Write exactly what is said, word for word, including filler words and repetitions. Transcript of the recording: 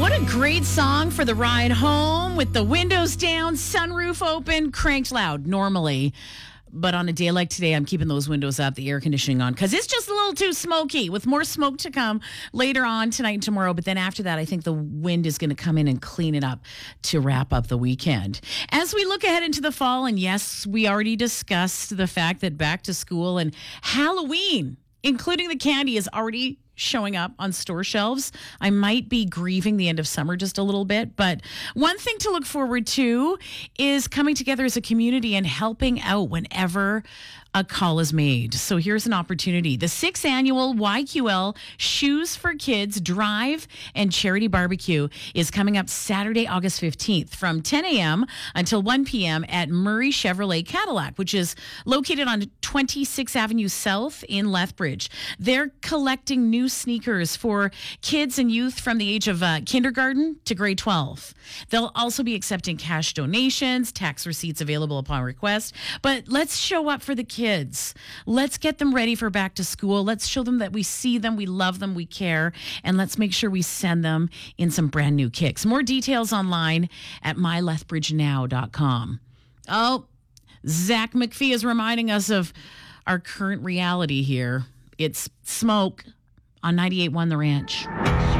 What a great song for the ride home with the windows down, sunroof open, cranked loud normally. But on a day like today, I'm keeping those windows up, the air conditioning on, because it's just a little too smoky, with more smoke to come later on tonight and tomorrow. But then after that, I think the wind is going to come in and clean it up to wrap up the weekend. As we look ahead into the fall, and yes, we already discussed the fact that back to school and Halloween, including the candy, is already showing up on store shelves. I might be grieving the end of summer just a little bit, but one thing to look forward to is coming together as a community and helping out whenever a call is made. So here's an opportunity. The sixth annual Y Q L Shoes for Kids Drive and Charity Barbecue is coming up Saturday, August fifteenth from ten a.m. until one p.m. at Murray Chevrolet Cadillac, which is located on twenty-sixth Avenue South in Lethbridge. They're collecting new sneakers for kids and youth from the age of uh, kindergarten to grade twelve. They'll also be accepting cash donations, tax receipts available upon request. But let's show up for the kids. Let's get them ready for back to school. Let's show them that we see them, we love them, we care, and let's make sure we send them in some brand new kicks. More details online at my lethbridge now dot com. Oh, Zach McPhee is reminding us of our current reality here. It's smoke on ninety-eight point one The Ranch.